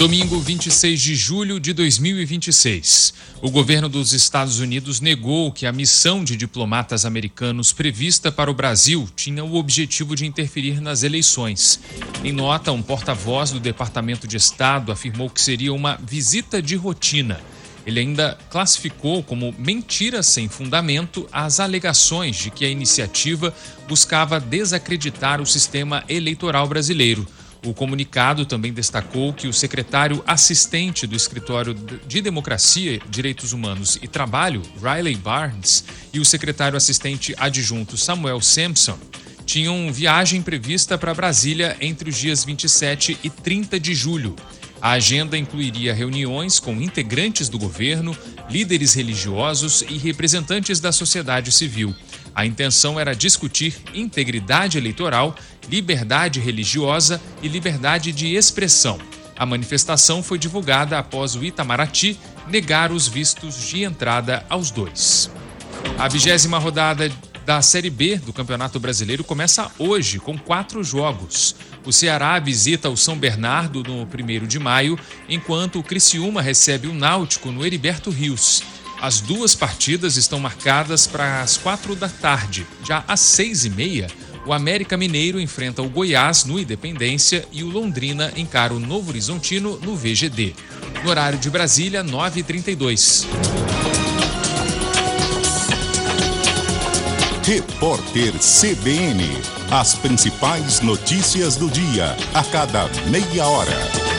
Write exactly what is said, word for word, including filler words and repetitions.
Domingo, vinte e seis de julho de dois mil e vinte e seis. O governo dos Estados Unidos negou que a missão de diplomatas americanos prevista para o Brasil tinha o objetivo de interferir nas eleições. Em nota, um porta-voz do Departamento de Estado afirmou que seria uma visita de rotina. Ele ainda classificou como mentira sem fundamento as alegações de que a iniciativa buscava desacreditar o sistema eleitoral brasileiro. O comunicado também destacou que o secretário assistente do Escritório de Democracia, Direitos Humanos e Trabalho, Riley Barnes, e o secretário assistente adjunto Samuel Sampson tinham viagem prevista para Brasília entre os dias vinte e sete e trinta de julho. A agenda incluiria reuniões com integrantes do governo, líderes religiosos e representantes da sociedade civil. A intenção era discutir integridade eleitoral, liberdade religiosa e liberdade de expressão. A manifestação foi divulgada após o Itamaraty negar os vistos de entrada aos dois. A vigésima rodada da Série B do Campeonato Brasileiro começa hoje, com quatro jogos. O Ceará visita o São Bernardo no primeiro de maio, enquanto o Criciúma recebe o Náutico no Heriberto Rios. As duas partidas estão marcadas para as quatro da tarde. Já às seis e meia, o América Mineiro enfrenta o Goiás no Independência e o Londrina encara o Novo Horizontino no V G D. No horário de Brasília, nove e trinta e dois. Repórter C B N. As principais notícias do dia, a cada meia hora.